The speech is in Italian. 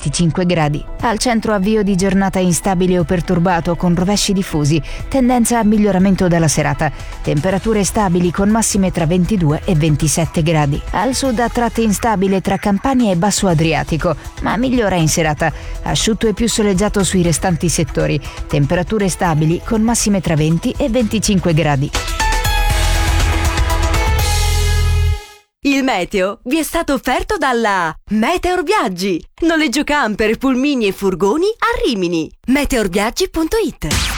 25 gradi. Al centro avvio di giornata instabile o perturbato con rovesci diffusi, tendenza a miglioramento della serata. Temperature stabili con massime tra 22 e 27 gradi. Al sud a tratti instabile tra Campania e Basso Adriatico, ma migliora in serata. Asciutto e più soleggiato sui restanti settori. Temperature stabili con massime tra 20 e 25 gradi. Il meteo vi è stato offerto dalla Meteor Viaggi. Noleggio camper, pulmini e furgoni a Rimini. meteorviaggi.it